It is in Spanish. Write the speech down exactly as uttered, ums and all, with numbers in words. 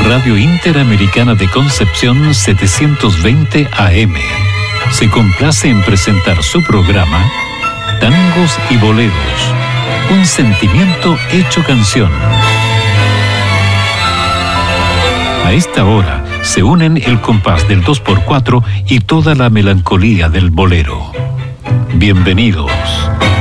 Radio Interamericana de Concepción setecientos veinte A M. Se complace en presentar su programa Tangos y Boleros, un sentimiento hecho canción. A esta hora se unen el compás del dos por cuatro y toda la melancolía del bolero. Bienvenidos.